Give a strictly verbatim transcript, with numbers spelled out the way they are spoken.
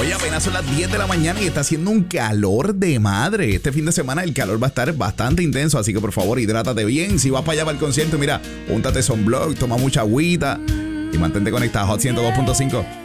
Oye, apenas son las diez de la mañana y está haciendo un calor de madre. Este fin de semana el calor va a estar bastante intenso, así que por favor hidrátate bien. Si vas para allá para el concierto, mira, úntate sunblock, toma mucha agüita y mantente conectado a Hot ciento dos punto cinco.